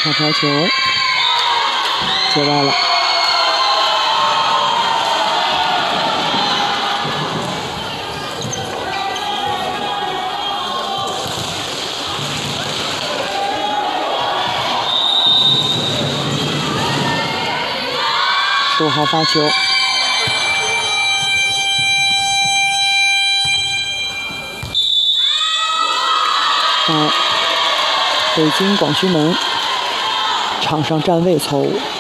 跳飘球，接歪了。15号发球。北京广渠门场上站位错误。